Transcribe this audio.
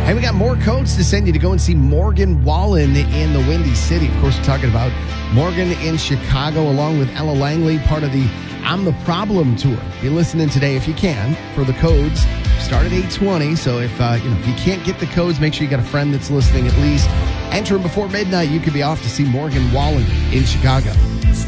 Hey, we got more codes to send you to go and see Morgan Wallen in the Windy City. Of course, we're talking about Morgan in Chicago, along with Ella Langley, part of the I'm the Problem tour. Be listening today if you can for the codes. Start at 8:20. So if you can't get the codes, make sure you got a friend that's listening at least. Enter them before midnight. You could be off to see Morgan Wallen in Chicago.